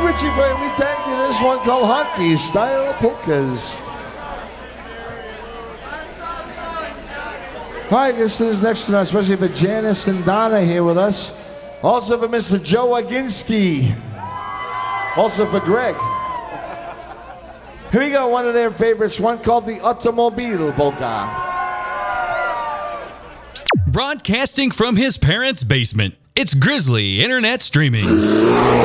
Richie Gray, we thank you. This one called Hockey Style Polkas. All right, this is next to us, especially for Janice and Donna here with us. Also for Mr. Joe Aginski. Also for Greg. Here we go, one of their favorites, one called the Automobile Polka. Broadcasting from his parents' basement, it's Grizzly Internet Streaming.